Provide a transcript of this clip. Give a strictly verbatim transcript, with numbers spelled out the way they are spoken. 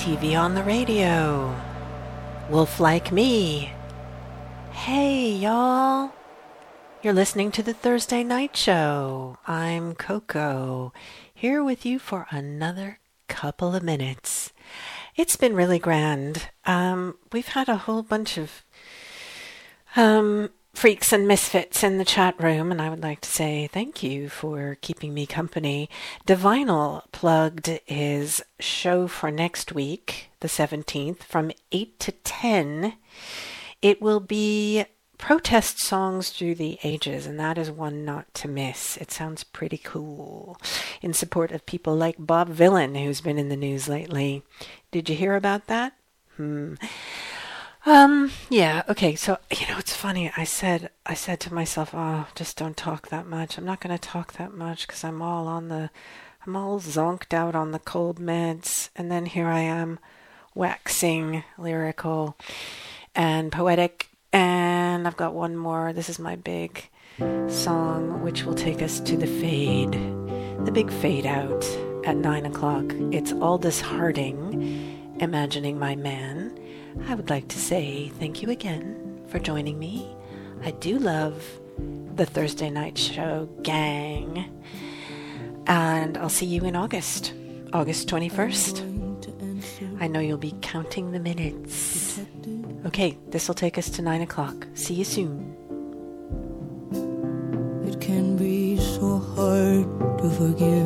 T V on the radio. Wolf like me. Hey, y'all. You're listening to the Thursday Night Show. I'm Coco, here with you for another couple of minutes. It's been really grand. Um, we've had a whole bunch of um, freaks and misfits in the chat room, and I would like to say thank you for keeping me company. Divinyl plugged his show for next week, the seventeenth, from eight to ten. It will be protest songs through the ages, and that is one not to miss. It sounds pretty cool. In support of people like Bob Vylan, who's been in the news lately. Did you hear about that? Hmm. Um, yeah, okay, so, you know, it's funny, I said, I said to myself, oh, just don't talk that much. I'm not going to talk that much because I'm all on the, I'm all zonked out on the cold meds, and then here I am, waxing lyrical and poetic, and I've got one more. This is my big song, which will take us to the fade, the big fade out at nine o'clock. It's Aldous Harding, Imagining My Man. I would like to say thank you again for joining me. I do love the Thursday Night Show gang. And I'll see you in August, August twenty-first. I know you'll be counting the minutes. Okay, this will take us to nine o'clock. See you soon. It can be so hard to forgive.